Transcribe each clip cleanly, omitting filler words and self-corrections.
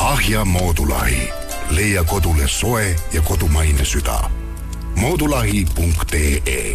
Ahja Moodulahi. Leia kodule soe ja kodumaine süda. Moodulahi.ee.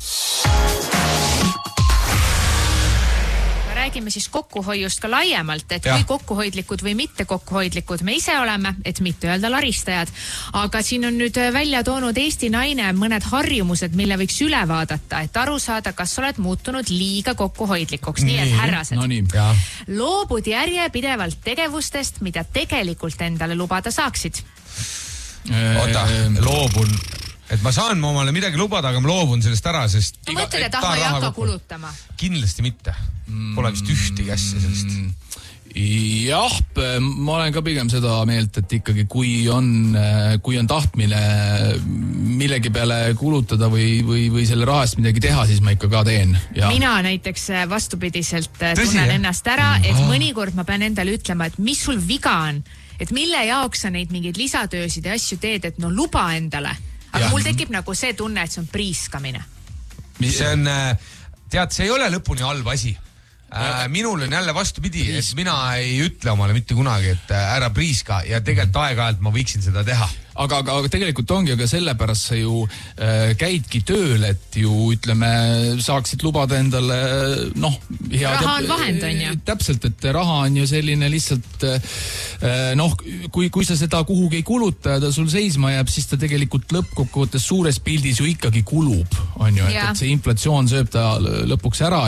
Räägime siis kokkuhoiust ka laiemalt, et kui kokkuhoidlikud või mitte kokkuhoidlikud me ise oleme, et mitte öelda laristajad. Aga siin on nüüd välja toonud Eesti naine mõned harjumused, mille võiks üle vaadata, et aru saada, kas oled muutunud liiga kokkuhoidlikuks. Nii et härrased, loobud järjepidevalt tegevustest, mida tegelikult endale lubada saaksid. Oota, loobun. Et ma saan omale midagi lubada, aga ma loobun sellest ära, sest... No mõtled, et ei hakka kulutama. Kindlasti mitte. Pole vist ühtegi asja sellest. Jah, ma olen ka pigem seda meelt, et ikkagi kui on tahtmine millegi peale kulutada või selle rahast midagi teha, siis ma ikka ka teen. Ja. Mina näiteks vastupidiselt tunnen ennast ära, et mõnikord ma pean endale ütlema, et mis sul viga on, et mille jaoks sa neid mingeid lisatöösid ja asju teed, et no luba endale. Aga mul tekib nagu see tunne, et see on priiskamine. See on, tead, see ei ole lõpuni halb asi. Minul on jälle vastupidi, et mina ei ütle omale mitte kunagi, et ära priiska ja tegelikult aeg-ajalt ma võiksin seda teha. Aga tegelikult ongi, aga sellepärast sa ju käidki tööl, et ju ütleme, saaksid lubada endale, raha on vahend, on ju. Täpselt, et raha on ju selline lihtsalt, kui sa seda kuhugi ei kuluta ja ta sul seisma jääb, siis ta tegelikult lõppkokkuvõttes suures pildis ju ikkagi kulub, on ju, et see inflatsioon sööb ta lõpuks ära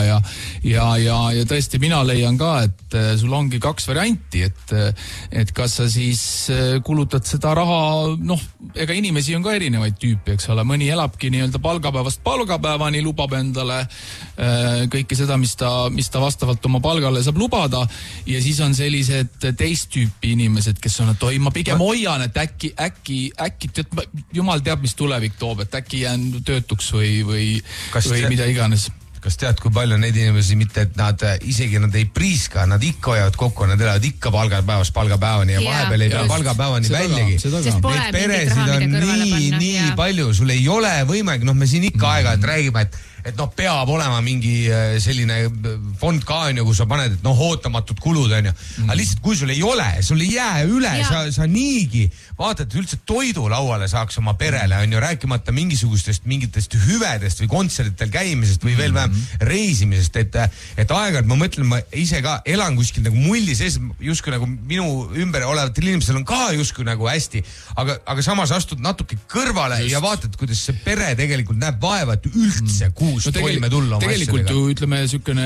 ja tõesti mina leian ka, et sul ongi kaks varianti, et kas sa siis kulutad seda raha, ega inimesi on ka erinevaid tüüpi, eks ole, mõni elabki nii-öelda palgapäevast palgapäevani, lubab endale kõike seda, mis ta vastavalt oma palgale saab lubada ja siis on sellised teist tüüpi inimesed, kes on, et ma pigem hoian, et äkki jumal teab, mis tulevik toob, et äkki jään töötuks või mida iganes. Kas tead, kui palju neid inimesi, mitte et nad ei priiska, nad ikka hoiavad kokku, nad elavad ikka palgapäevast palgapäevani ja vahepeal ei pea palgapäevani väljagi. Neid peresid on nii palju, sul ei ole võimalik, me siin ikka aega räägime, et peab olema mingi selline fond ka, kus sa paned, et ootamatud kulud, on ju. Aga lihtsalt, kui sul ei ole, sul ei jää üle, sa niigi vaatad, et üldse toidulauale saaks oma perele, on ju, rääkimata mingitest hüvedest või kontserditel käimisest või veel vähem reisimisest, et aeg-ajalt ma mõtlen, ma ise ka elan kuskil nagu mulli sees, justkui nagu minu ümber olevatel inimestel on ka justkui nagu hästi, aga samas astud natuke kõrvale ja vaatad, kuidas see pere tegelikult näeb vaeva, et üldse tegelikult ju ütleme sükene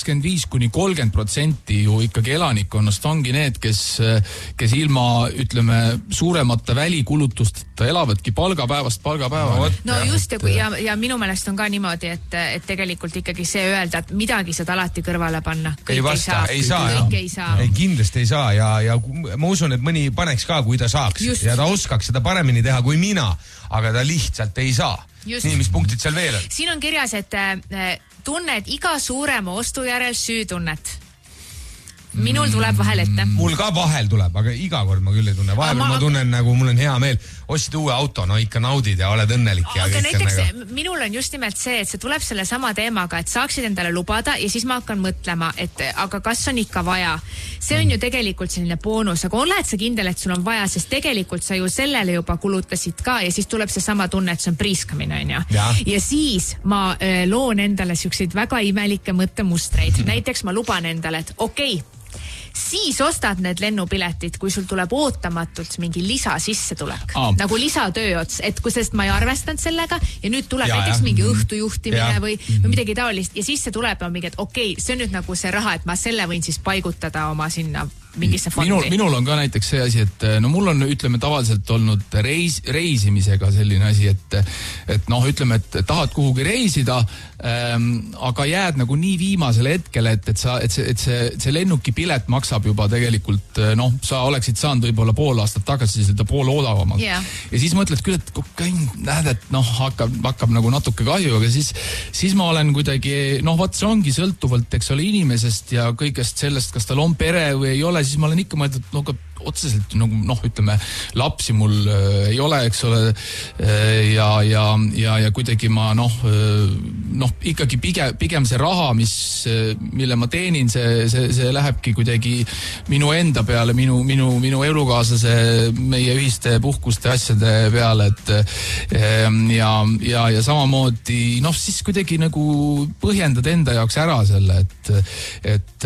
25-30% ju ikkagi elanikkonnast ongi need, kes ilma ütleme suuremate välikulutusteta elavadki palgapäevast palgapäeva. No just ja minu meelest on ka niimoodi, et tegelikult ikkagi see öelda, et midagi saad alati kõrvale panna. Kõik ei saa. Ei, kindlasti ei saa ja ma usun, et mõni paneks ka, kui ta saaks ja ta oskaks seda paremini teha kui mina, aga ta lihtsalt ei saa. Just. Nii, mis punktid seal veel on? Siin on kirjas, et tunned iga suurema ostu järel süütunnet. Minul tuleb vahel ette. Mul ka vahel tuleb, aga iga kord ma küll ei tunne. Vahel ma tunnen nagu mul on hea meel. Ostid uue auto, ikka naudid ja oled õnnelik. Aga näiteks minul on just nimelt see, et see tuleb selle sama teemaga, et saaksid endale lubada ja siis ma hakkan mõtlema, et aga kas on ikka vaja. See on ju tegelikult selline boonus, aga oled sa kindel, et sul on vaja, sest tegelikult sa ju sellele juba kulutasid ka ja siis tuleb see sama tunne, et see on priiskamine, on ju. Ja siis ma loon endale siukseid väga imelikke mõttemustreid. Näiteks ma luban endale, et okei, siis ostad need lennupiletid, kui sul tuleb ootamatult mingi lisa sissetulek. Nagu lisatööots, et sest ma ei arvestanud sellega ja nüüd tuleb näiteks mingi õhtujuhtimine või midagi taolist ja siis see tuleb mingi, et okei, see on nüüd nagu see raha, et ma selle võin siis paigutada oma sinna mingisse fondi. Minul on ka näiteks see asi, et mul on, ütleme, tavaliselt olnud reisimisega selline asi, et ütleme, et tahad kuhugi reisida, aga jääd nagu nii viimasele hetkele, et see lennukipilet maksab juba tegelikult, sa oleksid saanud võib-olla pool aastat tagasi seda pool odavamalt. Ja siis mõtled küll, et näed, et hakkab nagu natuke kahju, aga siis ma olen kuidagi, vaat see ongi sõltuvalt, eks ole, inimesest ja kõigest sellest, kas tal on pere või ei ole, siis ma olen ikka mõeldud, otseselt nagu ütleme, lapsi mul ei ole, eks ole, ja kuidagi ma ikkagi pigem see raha, mille ma teenin, see lähebki kuidagi minu enda peale, minu elukaaslase, meie ühiste puhkuste asjade peale, et ja samamoodi, siis kuidagi nagu põhjendad enda jaoks ära selle, et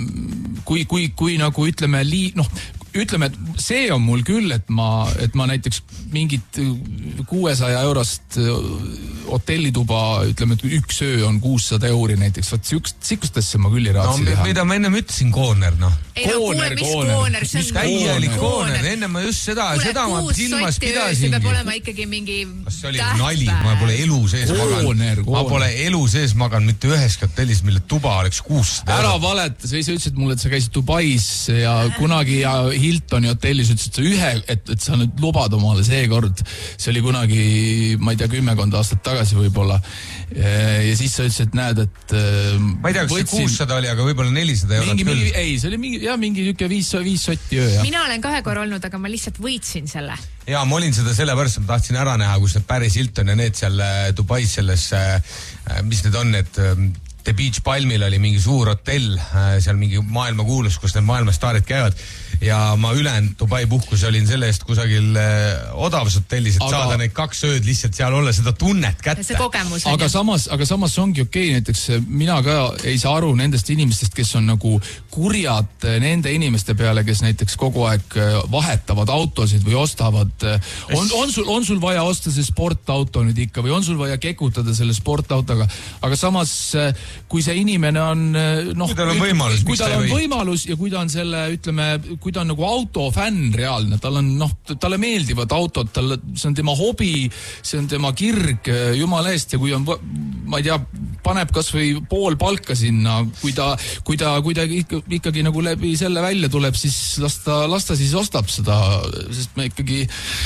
kui nagu ütleme, ütleme, et see on mul küll, et ma näiteks mingit 600 eurost hotellituba, ütleme, et üks öö on 600 euri näiteks, vaat sikust asja ma küll ei raatsi teha. Mida ma ennem ütlesin, Kooner, Ei kuule, mis Kooner, see on täielik Kooner, enne ma just seda ma silmas pidasingi. See peab olema ikkagi mingi see oli nali, ma pole elu sees maganud. Ma pole elu sees maganud mitte üheski hotellis, mille tuba oleks 600 ära valeta, sa ise ütlesid mulle, et sa käisid Dubais ja kunagi Hiltoni hotellis ütlesid, et sa nüüd lubad omale seekord, see oli kunagi, ma ei tea, 10 aastat tagasi võib-olla. Ja siis sa ütlesid, et näed, et ma ei tea, kas see 600 oli, aga võib-olla 400 eurot küll. Ei, see oli mingi 5 sotti öö. Mina olen 2 korra olnud, aga ma lihtsalt võitsin selle. Ja ma olin seda sellepärast, ma tahtsin ära näha, kus need Paris Hilton ja need seal Dubais selles, mis need on, et The Beach Palmil oli mingi suur hotell, seal mingi maailmakuulus, kus need maailmastaarid käivad ja ma ülejäänud Dubai puhkus olin selle eest kusagil odavas hotellis, et saada neid 2 ööd lihtsalt seal olla, seda tunnet kätte. See kogemus on. Aga samas ongi okei, näiteks mina ka ei saa aru nendest inimestest, kes on nagu kurjad nende inimeste peale, kes näiteks kogu aeg vahetavad autosid või ostavad. On sul vaja osta see sportauto nüüd ikka või on sul vaja kekutada selle sportautoga, aga samas kui see inimene on kui tal on võimalus ja kui ta on selle, ütleme, kui ta on nagu autofänn reaalne, talle meeldivad autod, see on tema hobi, see on tema kirg, jumala eest, ja kui on, ma ei tea, paneb kas või pool palka sinna, kui ta ikkagi nagu läbi selle välja tuleb, siis las ta siis ostab seda, sest me ikkagi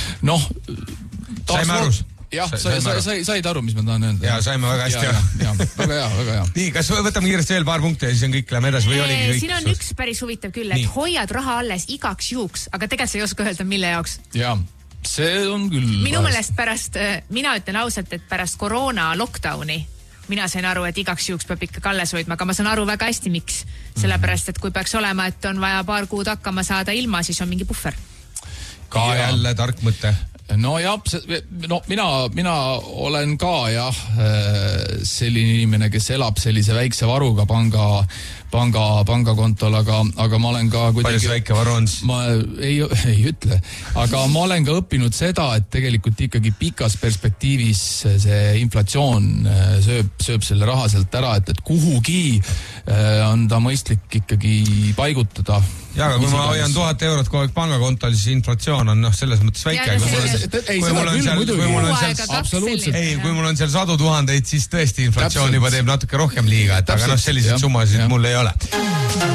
saime aru. Jah, said aru, mis ma tahan öelda. Ja saime väga hästi aru. Väga hea. Nii, kas võtame kiiresti veel paar punkte ja siis on kõik, lähme edasi või oligi kõik? Siin on üks päris huvitav küll, et hoiad raha alles igaks juhuks, aga tegelikult sa ei oska öelda, mille jaoks. Jaa, see on küll. Minu meelest mina ütlen ausalt, et pärast koroona lockdowni mina sain aru, et igaks juhuks peab ikka alles hoidma, aga ma saan aru väga hästi, miks. Sellepärast, et kui peaks olema, et on vaja paar kuud hakkama saada ilma, siis on mingi puffer. Ka jälle tark mõte. No jah, mina olen ka selline inimene, kes elab sellise väikse varuga pangakontol, aga ma olen ka kuidagi... Palju see väike varu on? Ma ei ütle, aga ma olen ka õppinud seda, et tegelikult ikkagi pikas perspektiivis see inflatsioon sööb selle raha sealt ära, et kuhugi on ta mõistlik ikkagi paigutada. Ja, aga kui ma hoian 1000 eurot kogu aeg pangakontol, siis inflatsioon on selles mõttes väike. Kui mul on seal 100 000, siis tõesti inflatsioon juba teeb natuke rohkem liiga, aga selliseid summasid mul ei ole.